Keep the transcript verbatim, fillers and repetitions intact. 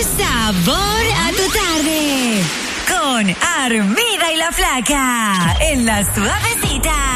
sabor a tu tarde. Con Armida y la Flaca. En la Suavecita.